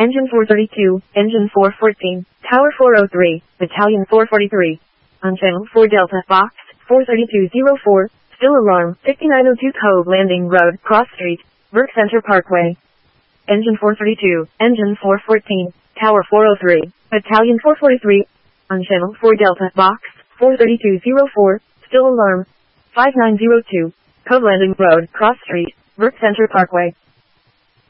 Engine 432, Engine 414, Tower 403, Battalion 443. On Channel 4 Delta, Box 43204, still alarm, 5902 Cove Landing Road, Cross Street, Burke Center Parkway. Engine 432, Engine 414, Tower 403, Battalion 443. On Channel 4 Delta, Box 43204, still alarm, 5902, Cove Landing Road, Cross Street, Burke Center Parkway.